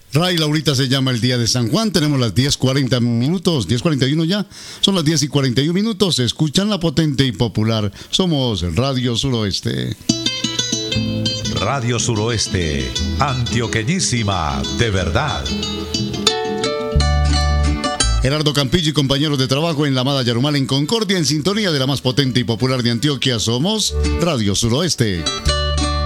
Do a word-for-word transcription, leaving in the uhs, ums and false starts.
Ray, Laurita, se llama el día de San Juan. Tenemos las diez cuarenta minutos, diez cuarenta y uno ya. Son las diez y cuarenta y uno minutos. Escuchan la potente y popular. Somos Radio Suroeste. Radio Suroeste, antioqueñísima de verdad. Gerardo Campillo y compañeros de trabajo en la amada Yarumal en Concordia, en sintonía de la más potente y popular de Antioquia. Somos Radio Suroeste.